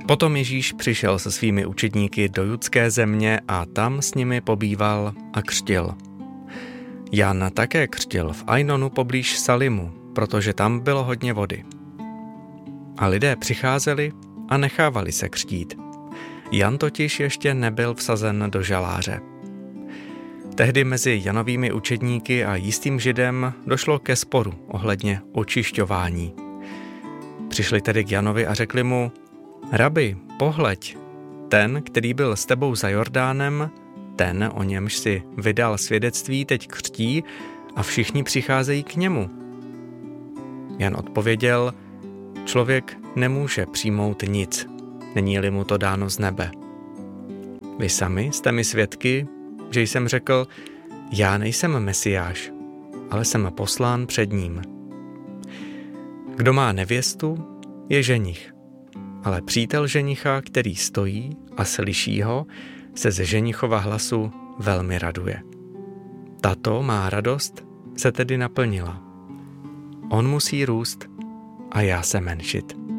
Potom Ježíš přišel se svými učedníky do judské země a tam s nimi pobýval a křtil. Jan také křtil v Ainonu poblíž Salimu, protože tam bylo hodně vody. A lidé přicházeli a nechávali se křtít. Jan totiž ještě nebyl vsazen do žaláře. Tehdy mezi Janovými učedníky a jistým Židem došlo ke sporu ohledně očišťování. Přišli tedy k Janovi a řekli mu: Rabi, pohleď, ten, který byl s tebou za Jordánem, ten, o němž si vydal svědectví, teď křtí a všichni přicházejí k němu. Jan odpověděl: Člověk nemůže přijmout nic, není-li mu to dáno z nebe. Vy sami jste mi svědky, že jsem řekl: Já nejsem Mesiáš, ale jsem poslán před ním. Kdo má nevěstu, je ženich, ale přítel ženicha, který stojí a slyší ho, se ze ženichova hlasu velmi raduje. Tato má radost se tedy naplnila. On musí růst a já se menšit.